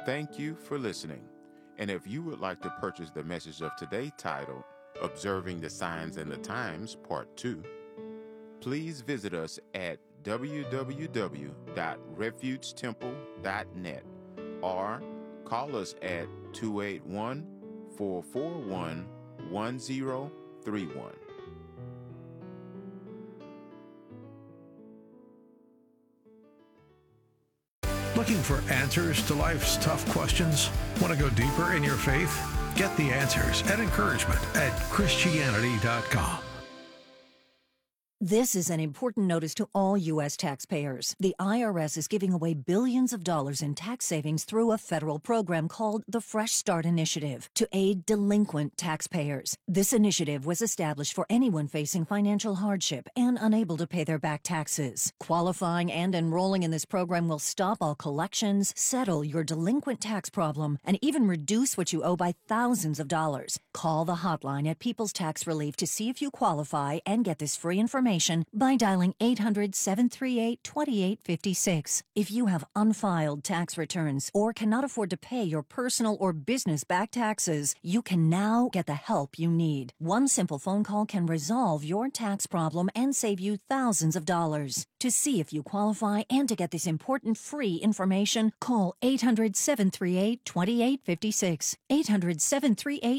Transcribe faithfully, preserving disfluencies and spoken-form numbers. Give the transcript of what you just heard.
Thank you for listening. And if you would like to purchase the message of today titled Observing the Signs and the Times, Part two, please visit us at w w w dot refuge temple dot net or call us at two eight one, four four one, one zero three one. Looking for answers to life's tough questions? Want to go deeper in your faith? Get the answers and encouragement at Christianity dot com. This is an important notice to all U S taxpayers. The I R S is giving away billions of dollars in tax savings through a federal program called the Fresh Start Initiative to aid delinquent taxpayers. This initiative was established for anyone facing financial hardship and unable to pay their back taxes. Qualifying and enrolling in this program will stop all collections, settle your delinquent tax problem, and even reduce what you owe by thousands of dollars. Call the hotline at People's Tax Relief to see if you qualify and get this free information by dialing eight hundred, seven three eight, two eight five six. If you have unfiled tax returns or cannot afford to pay your personal or business back taxes, you can now get the help you need. One simple phone call can resolve your tax problem and save you thousands of dollars. To see if you qualify and to get this important free information, call eight hundred, seven three eight, two eight five six. eight hundred, seven three eight,